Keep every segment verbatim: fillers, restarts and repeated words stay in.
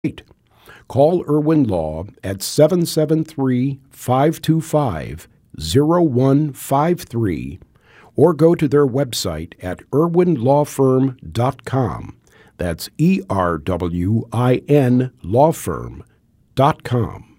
Call Irwin Law at seven seven three, five two five, zero one five three or go to their website at irwin law firm dot com. That's E R W I N law firm dot com.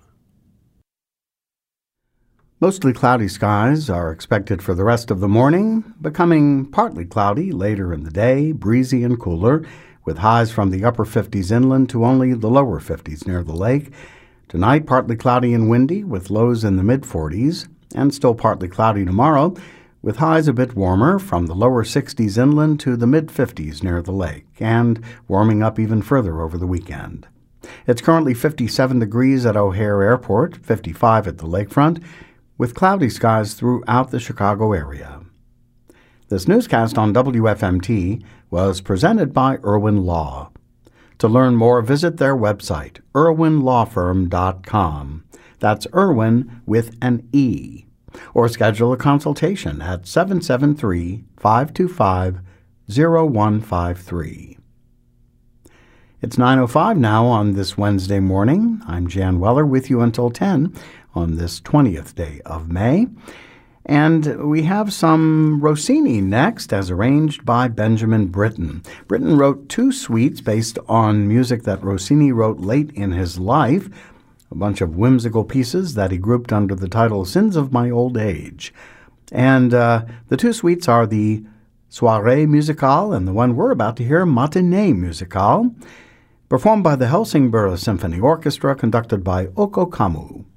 Mostly cloudy skies are expected for the rest of the morning, becoming partly cloudy later in the day, breezy and cooler, with highs from the upper fifties inland to only the lower fifties near the lake. Tonight, partly cloudy and windy, with lows in the mid-forties, and still partly cloudy tomorrow, with highs a bit warmer from the lower sixties inland to the mid-fifties near the lake, and warming up even further over the weekend. It's currently fifty-seven degrees at O'Hare Airport, fifty-five at the lakefront, with cloudy skies throughout the Chicago area. This newscast on W F M T was presented by Irwin Law. To learn more, visit their website, irwin law firm dot com. That's Irwin with an E. Or schedule a consultation at seven seven three, five two five, zero one five three. It's nine oh five now on this Wednesday morning. I'm Jan Weller with you until ten on this twentieth day of May. And we have some Rossini next, as arranged by Benjamin Britten. Britten wrote two suites based on music that Rossini wrote late in his life, a bunch of whimsical pieces that he grouped under the title Sins of My Old Age. And uh, the two suites are the Soirée Musicale and the one we're about to hear, Matinée Musicale, performed by the Helsingborg Symphony Orchestra, conducted by Oko Kamu.